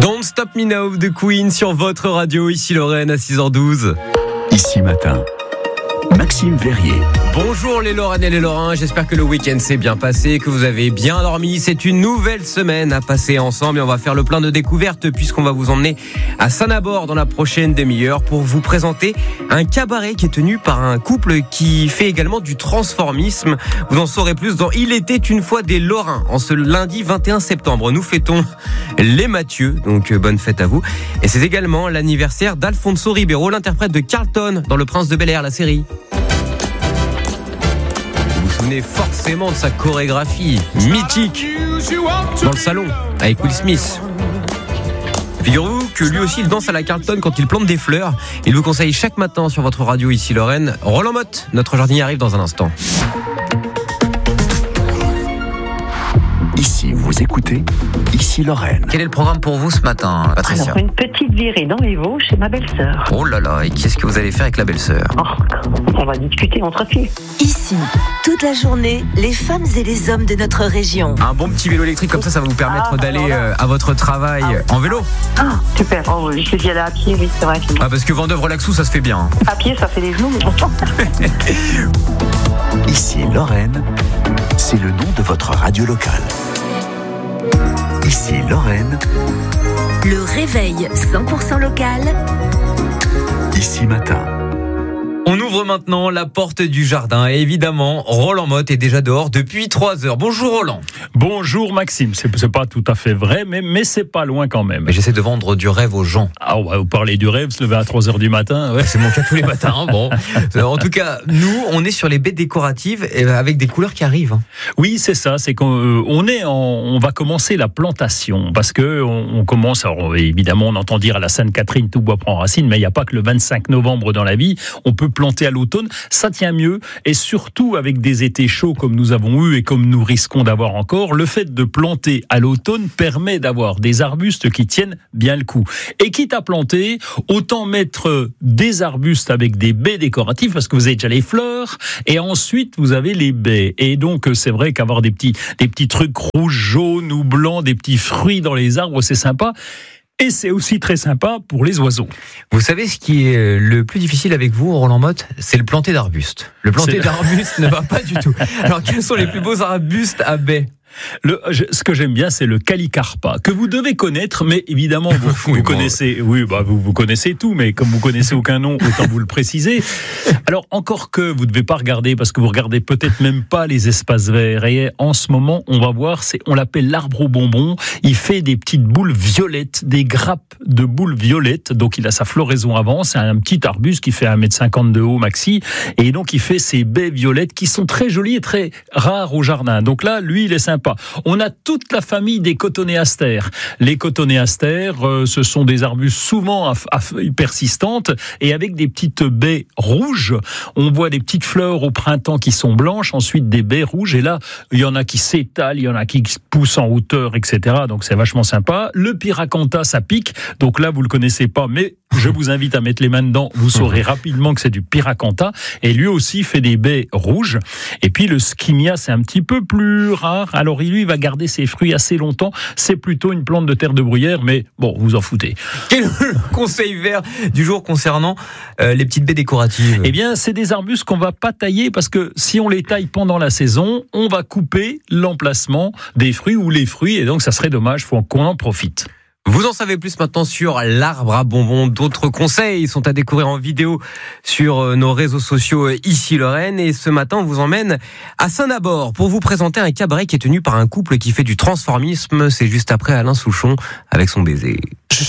Don't Stop Me Now de Queen sur votre radio, ici Lorraine à 6h12. Ici Matin, Maxime Verrier. Bonjour les Lorraines et les Lorrains, j'espère que le week-end s'est bien passé, que vous avez bien dormi. C'est une nouvelle semaine à passer ensemble et on va faire le plein de découvertes puisqu'on va vous emmener à Saint-Nabord dans la prochaine demi-heure pour vous présenter un cabaret qui est tenu par un couple qui fait également du transformisme. Vous en saurez plus dans Il était une fois des Lorrains en ce lundi 21 septembre. Nous fêtons les Mathieu, donc bonne fête à vous. Et c'est également l'anniversaire d'Alfonso Ribeiro, l'interprète de Carlton dans Le Prince de Bel-Air, la série. Vous vous souvenez forcément de sa chorégraphie mythique dans le salon avec Will Smith. Figurez-vous que lui aussi il danse à la Carlton quand il plante des fleurs. Il vous conseille chaque matin sur votre radio ici Lorraine. Roland Motte, notre jardinier, arrive dans un instant. Ici, vous écoutez Ici Lorraine. Quel est le programme pour vous ce matin, Patricia? Alors, une petite virée dans les Vosges chez ma belle-sœur. Oh là là, et qu'est-ce que vous allez faire avec la belle-sœur? On va discuter entre filles. Ici, toute la journée, les femmes et les hommes de notre région. Un bon petit vélo électrique comme ça va vous permettre d'aller à votre travail en vélo. Ah, super. Oh, je suis allée à pied, oui, c'est vrai. Ah, parce que Vendôme-Relaxou, ça se fait bien. À pied, ça fait les genoux, mais bon. Ici Lorraine, c'est le nom de votre radio locale. Ici Lorraine, Le réveil 100% local. Ici Matin. On ouvre maintenant la porte du jardin et évidemment, Roland Motte est déjà dehors depuis 3 heures. Bonjour Roland. Bonjour Maxime, c'est pas tout à fait vrai, mais c'est pas loin quand même. Mais j'essaie de vendre du rêve aux gens. Ah ouais, vous parlez du rêve, se lever à 3h du matin. Ouais. C'est mon cas tous les matins. Bon, en tout cas, nous, on est sur les baies décoratives avec des couleurs qui arrivent. Oui, c'est ça, c'est on va commencer la plantation parce que on commence. Alors évidemment, on entend dire à la Sainte-Catherine tout bois prend racine, mais il n'y a pas que le 25 novembre dans la vie. On peut planter à l'automne, ça tient mieux, et surtout avec des étés chauds comme nous avons eu et comme nous risquons d'avoir encore, le fait de planter à l'automne permet d'avoir des arbustes qui tiennent bien le coup. Et quitte à planter, autant mettre des arbustes avec des baies décoratives, parce que vous avez déjà les fleurs, et ensuite vous avez les baies. Et donc c'est vrai qu'avoir des petits trucs rouges, jaunes ou blancs, des petits fruits dans les arbres, c'est sympa. Et c'est aussi très sympa pour les oiseaux. Vous savez ce qui est le plus difficile avec vous, Roland Motte? C'est le planter d'arbustes. Le planter d'arbustes ne va pas du tout. Alors, quels sont les plus beaux arbustes à baies? Ce que j'aime bien, c'est le Calicarpa, que vous devez connaître, mais évidemment, vous connaissez, vous connaissez tout, mais comme vous connaissez aucun nom, autant vous le préciser. Alors, encore que vous ne devez pas regarder, parce que vous regardez peut-être même pas les espaces verts. Et en ce moment, on va voir, on l'appelle l'arbre aux bonbons. Il fait des petites boules violettes, des grappes de boules violettes. Donc, il a sa floraison avant. C'est un petit arbuste qui fait 1,50 m de haut maxi. Et donc, il fait ces baies violettes qui sont très jolies et très rares au jardin. Donc là, lui, il est sympa. On a toute la famille des cotonéastères. Les cotonéastères, ce sont des arbustes souvent à feuilles persistantes et avec des petites baies rouges. On voit des petites fleurs au printemps qui sont blanches, ensuite des baies rouges. Et là, il y en a qui s'étalent, il y en a qui poussent en hauteur, etc. Donc c'est vachement sympa. Le Pyracantha, ça pique. Donc là, vous le connaissez pas, mais je vous invite à mettre les mains dedans. Vous saurez rapidement que c'est du Pyracantha. Et lui aussi fait des baies rouges. Et puis le Skimia, c'est un petit peu plus rare. Alors lui, il va garder ses fruits assez longtemps. C'est plutôt une plante de terre de bruyère, mais bon, vous en foutez. Quel est le conseil vert du jour concernant les petites baies décoratives? Eh bien, c'est des arbustes qu'on va pas tailler parce que si on les taille pendant la saison, on va couper l'emplacement des fruits ou les fruits et donc ça serait dommage, faut qu'on en profite. Vous en savez plus maintenant sur l'arbre à bonbons. D'autres conseils sont à découvrir en vidéo sur nos réseaux sociaux ici Lorraine. Et ce matin, on vous emmène à Saint-Nabord pour vous présenter un cabaret qui est tenu par un couple qui fait du transformisme. C'est juste après Alain Souchon avec son baiser.